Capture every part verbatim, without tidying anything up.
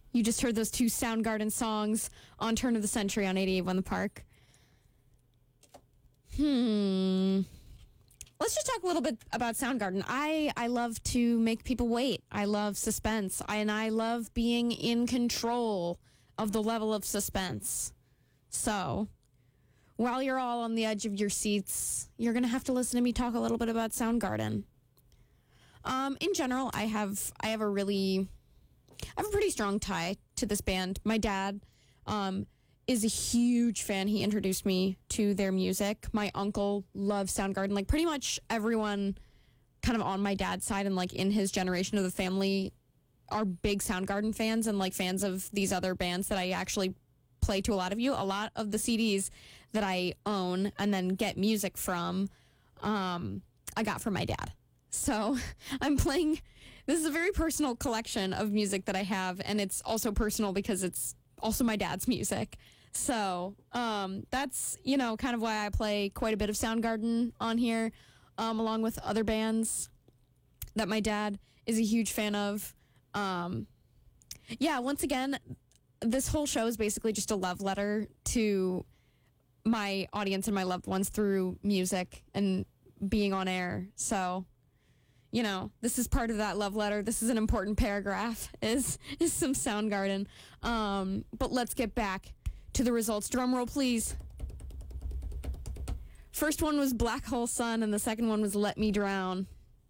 You just heard those two Soundgarden songs on Turn of the Century on eighty-eight point one The Park. Hmm. Let's just talk a little bit about Soundgarden. I, I love to make people wait. I love suspense. I, and I love being in control of the level of suspense. So, while you're all on the edge of your seats, you're going to have to listen to me talk a little bit about Soundgarden. Um, in general, I have I have a really... I have a pretty strong tie to this band. My dad um, is a huge fan. He introduced me to their music. My uncle loves Soundgarden. Like, pretty much everyone kind of on my dad's side and, like, in his generation of the family are big Soundgarden fans and, like, fans of these other bands that I actually play to a lot of you. A lot of the C Ds that I own and then get music from, um, I got from my dad. So I'm playing, this is a very personal collection of music that I have, and it's also personal because it's also my dad's music. So um, that's, you know, kind of why I play quite a bit of Soundgarden on here, um, along with other bands that my dad is a huge fan of. Um, yeah, once again, this whole show is basically just a love letter to my audience and my loved ones through music and being on air. So, you know, this is part of that love letter. This is an important paragraph, is is some Soundgarden. Um, but let's get back to the results. Drum roll, please. First one was Black Hole Sun, and the second one was Let Me Drown.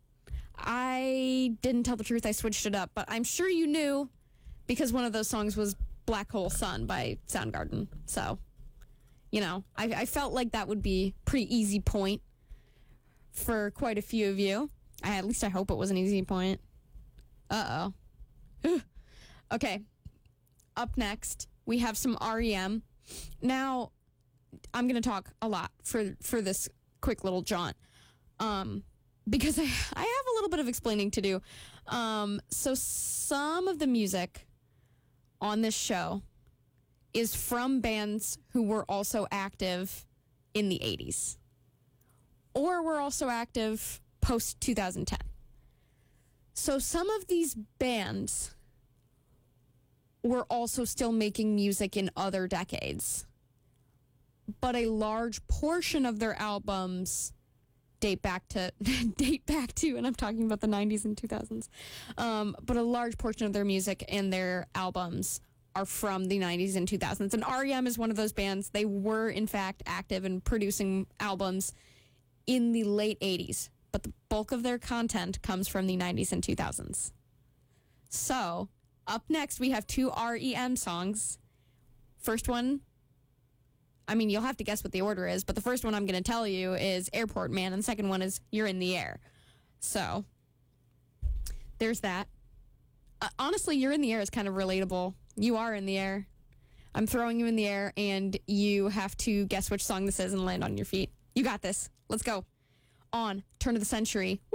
I didn't tell the truth. I switched it up, but I'm sure you knew because one of those songs was Black Hole Sun by Soundgarden. So, you know, I, I felt like that would be a pretty easy point for quite a few of you. I, at least I hope it was an easy point. Uh-oh. Okay. Up next, we have some R E M. Now, I'm going to talk a lot for, for this quick little jaunt. Um, because I, I have a little bit of explaining to do. Um, so some of the music on this show is from bands who were also active in the eighties. Or were also active post twenty ten. So some of these bands were also still making music in other decades. But a large portion of their albums date back to, date back to, and I'm talking about the nineties and two thousands. Um, but a large portion of their music and their albums are from the nineties and two thousands. And R E M is one of those bands. They were, in fact, active in producing albums in the late eighties. But the bulk of their content comes from the nineties and two thousands. So, up next, we have two R E M songs. First one, I mean, you'll have to guess what the order is, but the first one I'm going to tell you is Airport Man, and the second one is You're in the Air. So, there's that. Uh, honestly, You're in the Air is kind of relatable. You are in the air. I'm throwing you in the air, and you have to guess which song this is and land on your feet. You got this. Let's go. On Turn of the Century,